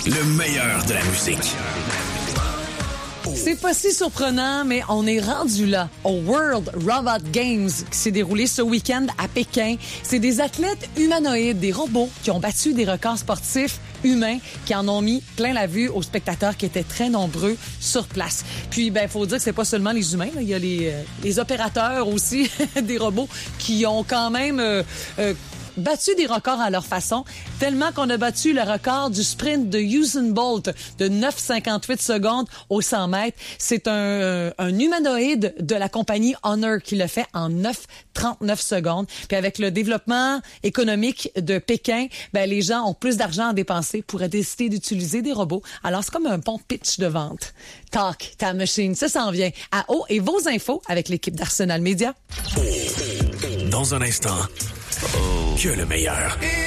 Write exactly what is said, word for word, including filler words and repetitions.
Le meilleur de la musique. C'est pas si surprenant, mais on est rendu là, au World Robot Games qui s'est déroulé ce week-end à Pékin. C'est des athlètes humanoïdes, des robots qui ont battu des records sportifs humains, qui en ont mis plein la vue aux spectateurs qui étaient très nombreux sur place. Puis, ben, faut dire que c'est pas seulement les humains, là. Il y a les, euh, les opérateurs aussi des robots qui ont quand même euh, euh, battu des records à leur façon, tellement qu'on a battu le record du sprint de Usain Bolt de neuf virgule cinquante-huit secondes au cent mètres. C'est un, un humanoïde de la compagnie Honor qui le fait en neuf virgule trente-neuf secondes. Puis avec le développement économique de Pékin, ben les gens ont plus d'argent à dépenser pour décider d'utiliser des robots. Alors c'est comme un bon pitch de vente. Talk, ta machine, ça s'en vient à haut et vos infos avec l'équipe d'Arsenal Média. Dans un instant, que le meilleur.